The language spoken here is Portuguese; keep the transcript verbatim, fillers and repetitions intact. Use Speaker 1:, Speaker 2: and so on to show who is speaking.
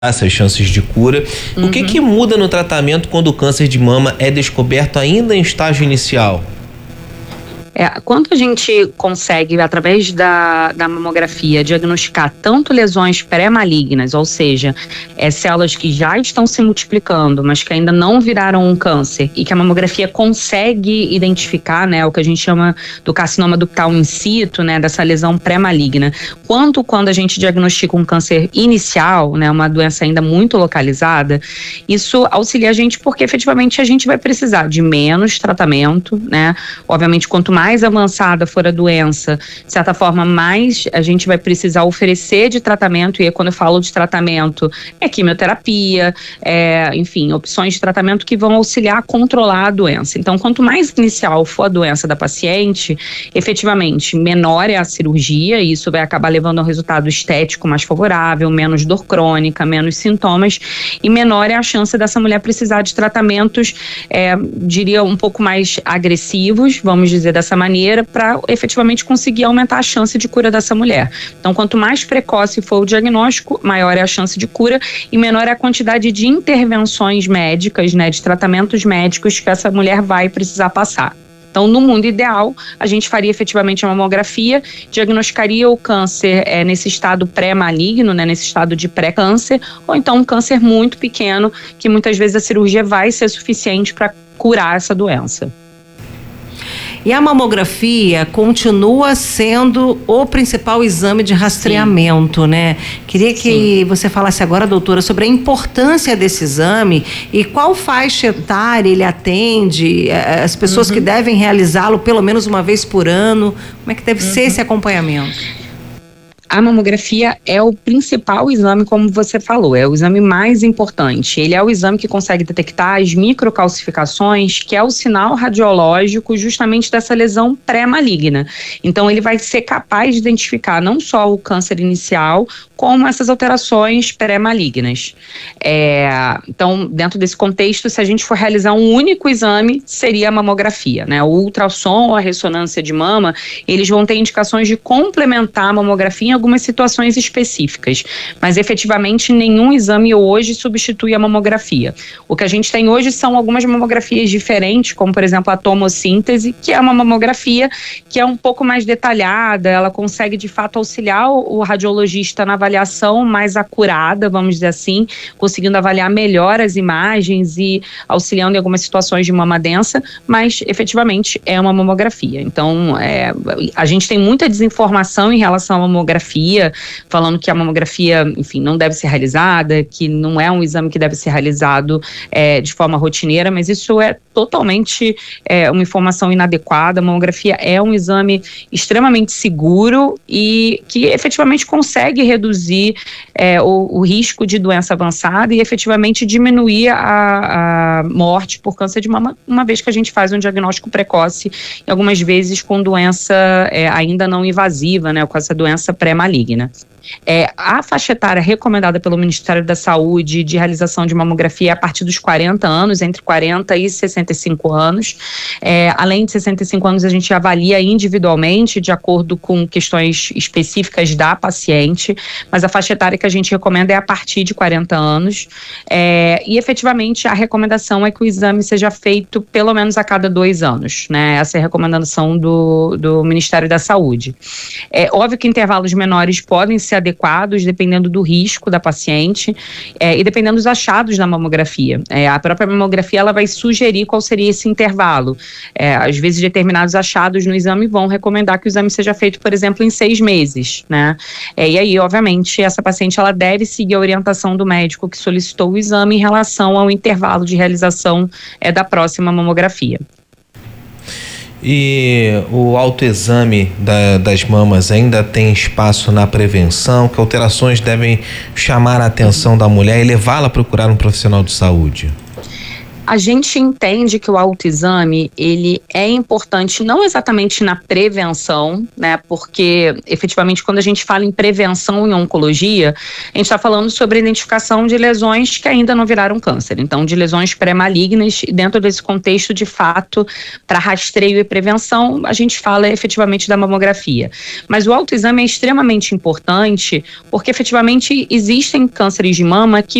Speaker 1: essas chances de cura. Uhum. O que que muda no tratamento quando o câncer de mama é descoberto ainda em estágio inicial?
Speaker 2: É, quando a gente consegue, através da, da mamografia, diagnosticar tanto lesões pré-malignas, ou seja, é, células que já estão se multiplicando, mas que ainda não viraram um câncer, e que a mamografia consegue identificar, né, o que a gente chama do carcinoma ductal in situ, né, dessa lesão pré-maligna, quanto quando a gente diagnostica um câncer inicial, né, uma doença ainda muito localizada, isso auxilia a gente porque efetivamente a gente vai precisar de menos tratamento, né, obviamente quanto mais mais avançada for a doença, de certa forma, mais a gente vai precisar oferecer de tratamento, e quando eu falo de tratamento, é quimioterapia, é, enfim, opções de tratamento que vão auxiliar a controlar a doença. Então, quanto mais inicial for a doença da paciente, efetivamente, menor é a cirurgia, e isso vai acabar levando a um resultado estético mais favorável, menos dor crônica, menos sintomas, e menor é a chance dessa mulher precisar de tratamentos, é, diria, um pouco mais agressivos, vamos dizer dessa maneira, para efetivamente conseguir aumentar a chance de cura dessa mulher. Então, quanto mais precoce for o diagnóstico, maior é a chance de cura e menor é a quantidade de intervenções médicas, né, de tratamentos médicos que essa mulher vai precisar passar. Então, no mundo ideal, a gente faria efetivamente a mamografia, diagnosticaria o câncer é, nesse estado pré-maligno, né, nesse estado de pré-câncer, ou então um câncer muito pequeno, que muitas vezes a cirurgia vai ser suficiente para curar essa doença.
Speaker 3: E a mamografia continua sendo o principal exame de rastreamento, Sim. né? Queria que Sim. você falasse agora, doutora, sobre a importância desse exame e qual faixa etária ele atende, as pessoas uhum. que devem realizá-lo pelo menos uma vez por ano. Como é que deve uhum. ser esse acompanhamento?
Speaker 2: A mamografia é o principal exame, como você falou, é o exame mais importante. Ele é o exame que consegue detectar as microcalcificações, que é o sinal radiológico justamente dessa lesão pré-maligna. Então, ele vai ser capaz de identificar não só o câncer inicial, como essas alterações pré-malignas. É, então, dentro desse contexto, se a gente for realizar um único exame, seria a mamografia, né? O ultrassom ou a ressonância de mama, eles vão ter indicações de complementar a mamografia em algumas situações específicas, mas efetivamente nenhum exame hoje substitui a mamografia. O que a gente tem hoje são algumas mamografias diferentes, como por exemplo a tomossíntese, que é uma mamografia que é um pouco mais detalhada, ela consegue de fato auxiliar o, o radiologista na avaliação mais acurada, vamos dizer assim, conseguindo avaliar melhor as imagens e auxiliando em algumas situações de mama densa, mas efetivamente é uma mamografia. Então, é, a gente tem muita desinformação em relação à mamografia, falando que a mamografia, enfim, não deve ser realizada, que não é um exame que deve ser realizado é, de forma rotineira, mas isso é totalmente é, uma informação inadequada. A mamografia é um exame extremamente seguro e que efetivamente consegue reduzir é, o, o risco de doença avançada e efetivamente diminuir a, a morte por câncer de mama, uma vez que a gente faz um diagnóstico precoce, e algumas vezes com doença é, ainda não invasiva, né, com essa doença pré-maligna. É, a faixa etária recomendada pelo Ministério da Saúde de realização de mamografia é a partir dos quarenta anos, entre quarenta e sessenta e cinco anos. É, além de sessenta e cinco anos, a gente avalia individualmente, de acordo com questões específicas da paciente, mas a faixa etária que a gente recomenda é a partir de quarenta anos. É, e efetivamente a recomendação é que o exame seja feito pelo menos a cada dois anos, né? Essa é a recomendação do, do Ministério da Saúde. É óbvio que intervalos menores podem ser adequados, dependendo do risco da paciente é, e dependendo dos achados da mamografia. É, a própria mamografia ela vai sugerir qual seria esse intervalo. É, às vezes, determinados achados no exame vão recomendar que o exame seja feito, por exemplo, em seis meses, né? É, e aí, obviamente, essa paciente ela deve seguir a orientação do médico que solicitou o exame em relação ao intervalo de realização é, da próxima mamografia.
Speaker 1: E o autoexame da, das mamas ainda tem espaço na prevenção? Que alterações devem chamar a atenção da mulher e levá-la a procurar um profissional de saúde?
Speaker 2: A gente entende que o autoexame, ele é importante não exatamente na prevenção, né? Porque, efetivamente, quando a gente fala em prevenção em oncologia, a gente está falando sobre a identificação de lesões que ainda não viraram câncer. Então, de lesões pré-malignas, e dentro desse contexto, de fato, para rastreio e prevenção, a gente fala efetivamente da mamografia. Mas o autoexame é extremamente importante porque, efetivamente, existem cânceres de mama que